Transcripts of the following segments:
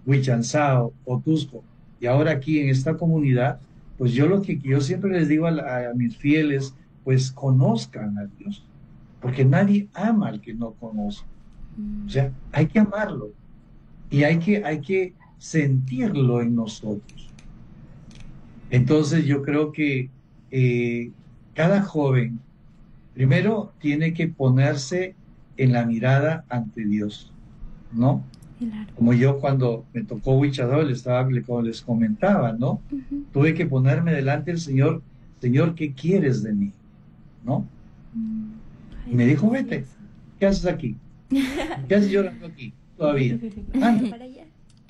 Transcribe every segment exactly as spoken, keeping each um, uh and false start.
Huichanzao, Otusco, y ahora aquí en esta comunidad, pues yo lo que yo siempre les digo a, la- a mis fieles, pues conozcan a Dios, porque nadie ama al que no conoce. O sea, hay que amarlo y hay que, hay que sentirlo en nosotros. Entonces yo creo que eh, cada joven primero tiene que ponerse en la mirada ante Dios, ¿no? Claro. Como yo cuando me tocó Huichadol, les estaba, como les comentaba, ¿no? Ujú. Tuve que ponerme delante del Señor, Señor, ¿qué quieres de mí? ¿No? Mm. Y Ay, me qué dijo, vete, precioso. ¿qué haces aquí? ¿Qué haces llorando aquí todavía? Anda Anda. para allá.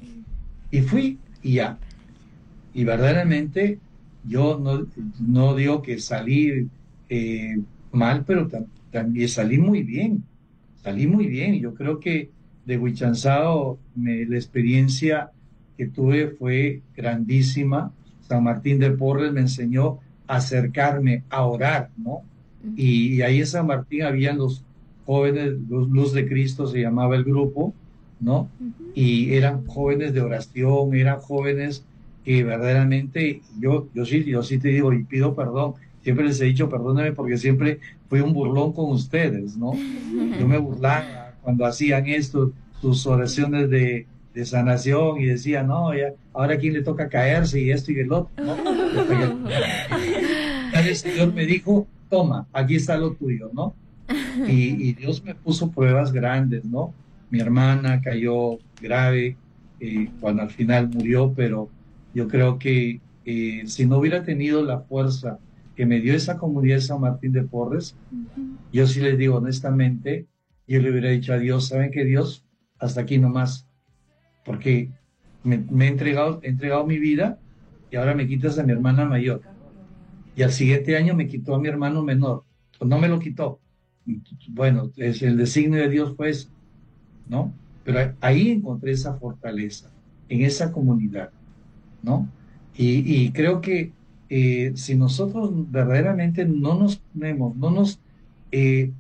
Y fui y ya. Y verdaderamente yo no, no digo que salí eh, mal, pero tam- también salí muy bien. Salí muy bien. Yo creo que de Huichanzao me, la experiencia que tuve fue grandísima. San Martín de Porres me enseñó a acercarme, a orar, ¿no? Ujú. Y, y ahí en San Martín habían los jóvenes, los Luz de Cristo se llamaba el grupo, ¿no? Ujú. Y eran jóvenes de oración, eran jóvenes que verdaderamente, yo, yo sí, yo sí te digo y pido perdón, siempre les he dicho perdónenme porque siempre fui un burlón con ustedes, ¿no? Yo me burlaba cuando hacían esto, sus oraciones de, de sanación y decía, no, ya, ahora a quién le toca caerse y esto y el otro, ¿no? Y hasta que al final, al final el Señor me dijo, toma, aquí está lo tuyo, ¿no? Y, y Dios me puso pruebas grandes, ¿no? Mi hermana cayó grave eh, cuando al final murió, pero yo creo que eh, si no hubiera tenido la fuerza que me dio esa comunidad de San Martín de Porres, Ujú. yo sí les digo honestamente, yo le hubiera dicho a Dios, ¿saben qué Dios? Hasta aquí nomás, porque me, me he entregado, he entregado mi vida y ahora me quitas a mi hermana mayor. Y al siguiente año me quitó a mi hermano menor. Pues no me lo quitó. Bueno, es, el designio de Dios fue eso, ¿no? Pero ahí encontré esa fortaleza, en esa comunidad, ¿no? Y, y creo que eh, si nosotros verdaderamente no nos ponemos, no nos eh,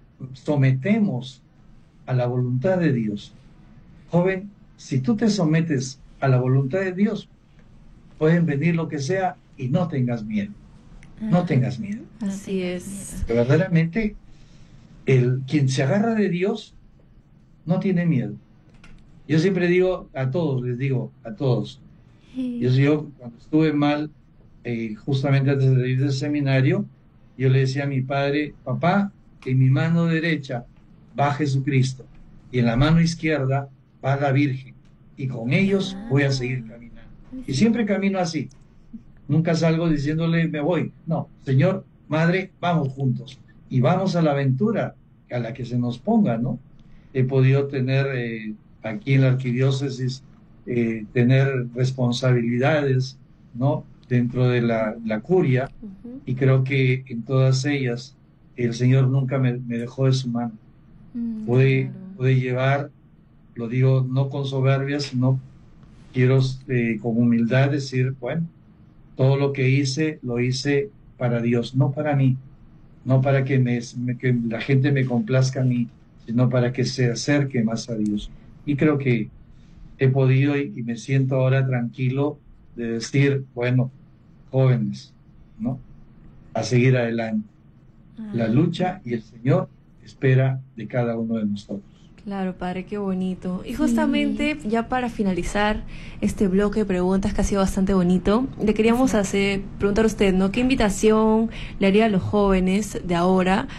sometemos a la voluntad de Dios, joven, si tú te sometes a la voluntad de Dios, pueden venir lo que sea y no tengas miedo, no tengas miedo. Ujú. No Así tengas es. miedo. Verdaderamente, el, quien se agarra de Dios no tiene miedo. Yo siempre digo a todos, les digo a todos, yo, yo cuando estuve mal, eh, justamente antes de salir del seminario, yo le decía a mi padre, papá, en mi mano derecha va Jesucristo y en la mano izquierda va la Virgen y con ellos voy a seguir Ah, caminando. ay, Y sí. siempre camino así, nunca salgo diciéndole me voy. No, Señor, Madre, vamos juntos y vamos a la aventura a la que se nos ponga, ¿no? He podido tener eh, aquí en la arquidiócesis, eh, tener responsabilidades, ¿no? Dentro de la, la curia Ujú. y creo que en todas ellas el Señor nunca me, me dejó de su mano. Mm, Pude, claro. pude llevar, lo digo no con soberbia, sino quiero eh, con humildad decir, bueno, todo lo que hice, lo hice para Dios, no para mí, no para que, me, me- que la gente me complazca a mí, sino para que se acerque más a Dios. Y creo que he podido y, y me siento ahora tranquilo de decir, bueno, jóvenes, ¿no? A seguir adelante. La Ay, lucha y el Señor espera de cada uno de nosotros. Claro, padre, qué bonito. Y sí. justamente, ya para finalizar este bloque de preguntas que ha sido bastante bonito, le queríamos Así es. hacer, preguntar a usted, ¿no? ¿Qué invitación le haría a los jóvenes de ahora?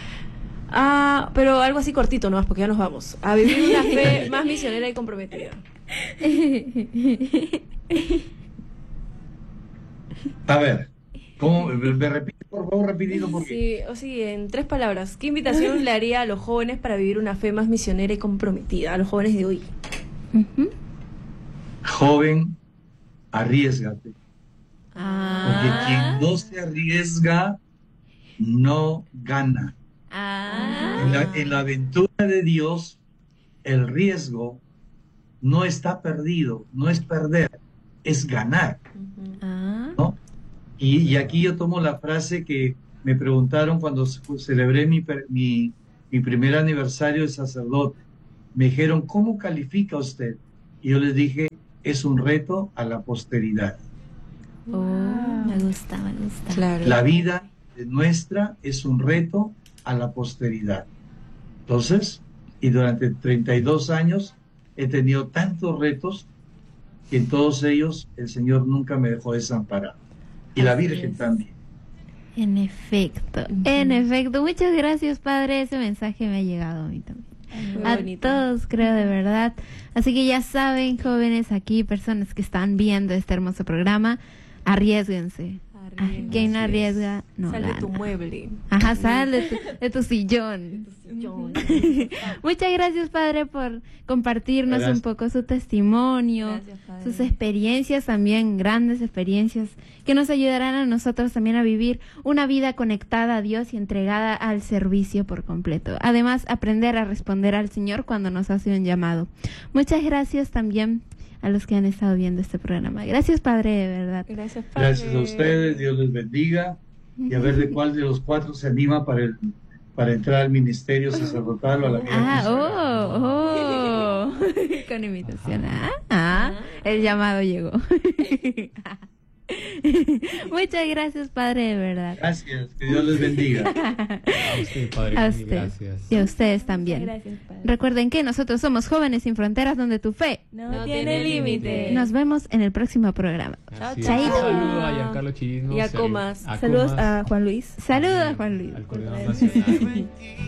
Ah, pero algo así cortito nomás, porque ya nos vamos. A vivir una fe más misionera y comprometida. A ver, ¿cómo? Me, me repite, por favor, rapidito, porque Sí, o sí, en tres palabras, ¿qué invitación le haría a los jóvenes para vivir una fe más misionera y comprometida? A los jóvenes de hoy. Ujú. joven, arriesgate, porque quien Ah, no se arriesga no gana. En la, ah, en la aventura de Dios, el riesgo no está perdido, no es perder, es ganar, Ujú. ah. ¿no? Y, y aquí yo tomo la frase que me preguntaron cuando ce- celebré mi, per- mi, mi primer aniversario de sacerdote. Me dijeron, ¿cómo califica usted? Y yo les dije, es un reto a la posteridad. Oh, me gusta, me gusta. Claro. La vida nuestra es un reto a la posteridad. Entonces, y durante treinta y dos años he tenido tantos retos que en todos ellos el Señor nunca me dejó desamparado. Y la Así Virgen es. también. En efecto, Ujú. en efecto. Muchas gracias, Padre. Ese mensaje me ha llegado a mí también. Muy A bonito. todos, creo, de verdad. Así que ya saben, jóvenes aquí, personas que están viendo este hermoso programa, arriesguense. Ay, quien no Así es. arriesga, no Sal de gana. tu mueble. Ajá, sal de tu, de tu sillón. Yo- Muchas gracias, Padre, por compartirnos Gracias. un poco su testimonio, Gracias, Padre. sus experiencias también, grandes experiencias, que nos ayudarán a nosotros también a vivir una vida conectada a Dios y entregada al servicio por completo. Además, aprender a responder al Señor cuando nos hace un llamado. Muchas gracias también a los que han estado viendo este programa. Gracias, Padre, de verdad. Gracias, Padre. Gracias a ustedes, Dios les bendiga. Y a ver de cuál de los cuatro se anima para, el, para entrar al ministerio sacerdotal o a la vida Ah, consagrada. oh, oh. Con invitación. Ah, ah, el llamado llegó. Muchas gracias, Padre, de verdad. Gracias, que Dios les bendiga. A usted, Padre, A mil usted. gracias. Y a ustedes también. Gracias, Padre. Recuerden que nosotros somos Jóvenes Sin Fronteras, donde tu fe. No tiene límite. Nos vemos en el próximo programa. Así es. Chaito. Saludos a Giancarlo Chirismo. Y a saludos Comas. a Saludos Comas, a Juan Luis. Saludos, Juan Luis. al coordinador nacional.